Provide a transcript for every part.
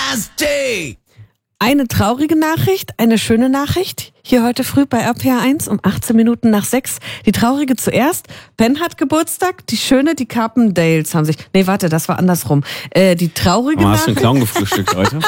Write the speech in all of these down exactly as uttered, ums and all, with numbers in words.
Nasty! Eine traurige Nachricht, eine schöne Nachricht. Hier heute früh bei R P R eins um achtzehn Minuten nach sechs. Die traurige zuerst. Ben hat Geburtstag. Die schöne, die Carpendales haben sich... Nee, warte, das war andersrum. Äh, die traurige Oh, hast du einen Nachricht... Clown gefrühstückt heute?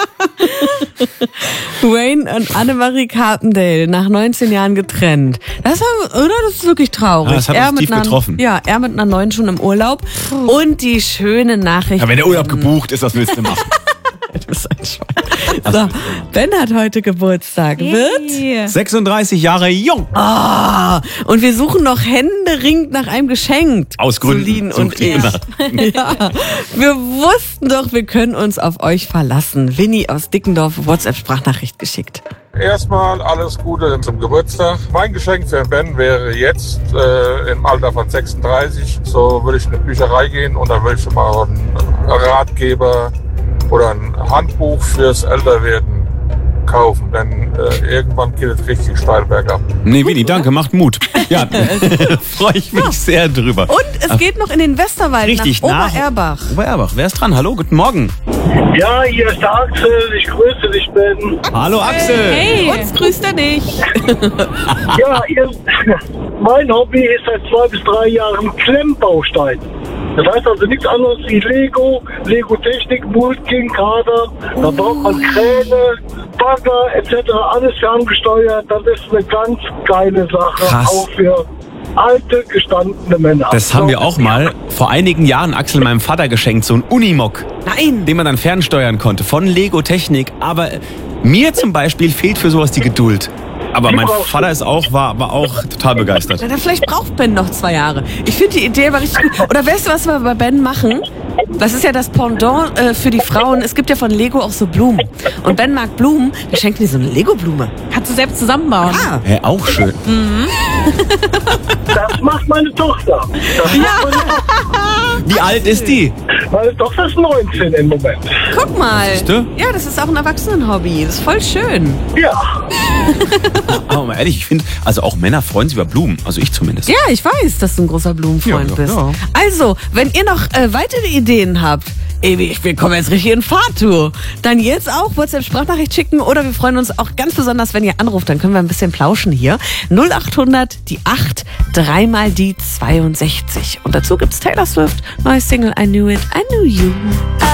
Wayne und Annemarie Carpendale nach neunzehn Jahren getrennt. Das war, oder? Das ist wirklich traurig. Ja, das hat uns mit tief einer, getroffen. Ja, er mit einer neuen schon im Urlaub. Und die schöne Nachricht... Ja, wenn der Urlaub gebucht ist, was willst du machen? Du bist ein Schwein. So, Ben hat heute Geburtstag. Wird? sechsunddreißig Jahre jung. Ah, und wir suchen noch händeringend nach einem Geschenk. Aus Gründen. Celine und Sucht ihr ich. nach. Ja, wir wussten doch, wir können uns auf euch verlassen. Winnie aus Dickendorf, WhatsApp-Sprachnachricht geschickt. Erstmal alles Gute zum Geburtstag. Mein Geschenk für Ben wäre jetzt äh, im Alter von sechsunddreißig. So würde ich in eine Bücherei gehen und dann würde ich mal einen Ratgeber oder ein Handbuch fürs Älterwerden kaufen, denn äh, irgendwann geht es richtig steil bergab. Nee, Winnie, danke, macht Mut. Ja, freue ich mich sehr drüber. Und es geht noch in den Westerwald Richtig, nach nach Obererbach. Obererbach, wer ist dran? Hallo, guten Morgen. Ja, hier ist der Axel, ich grüße dich, Ben. Hallo Axel. Hey, uns grüßt er nicht. Ja, ihr, mein Hobby ist seit zwei bis drei Jahren Klemmbaustein. Das heißt also nichts anderes wie Lego, Lego-Technik, Mulking, Kader. Da braucht man Kräne, Bagger et cetera. Alles ferngesteuert. Das ist eine ganz geile Sache. Krass. Auch für alte, gestandene Männer. Das haben wir auch mal vor einigen Jahren Axel meinem Vater geschenkt, so ein Unimog, Nein. den man dann fernsteuern konnte von Lego Technik. Aber mir zum Beispiel fehlt für sowas die Geduld. Aber mein Vater ist auch, war, war auch total begeistert. Na, dann vielleicht braucht Ben noch zwei Jahre. Ich finde die Idee aber richtig gut. Oder weißt du, was wir bei Ben machen? Das ist ja das Pendant äh, für die Frauen. Es gibt ja von Lego auch so Blumen. Und Ben mag Blumen. Wir schenken dir so eine Lego-Blume. Kannst du selbst zusammenbauen. Ah. Hä, auch schön. Das macht meine Tochter. Das macht meine Tochter. Wie alt ist die? Meine Tochter ist neunzehn im Moment. Guck mal. Siehste? Ja, das ist auch ein Erwachsenen-Hobby. Das ist voll schön. Ja. Aber mal ehrlich, ich finde, also auch Männer freuen sich über Blumen. Also ich zumindest. Ja, ich weiß, dass du ein großer Blumenfreund Ja, ja, bist. ja. Also, wenn ihr noch äh, weitere Ideen habt, ewig, wir kommen jetzt richtig in Fahrtour, dann jetzt auch WhatsApp-Sprachnachricht schicken oder wir freuen uns auch ganz besonders, wenn ihr anruft, dann können wir ein bisschen plauschen hier. null acht hundert, die acht, dreimal die zweiundsechzig. Und dazu gibt's Taylor Swift, neues Single I Knew It, I Knew You.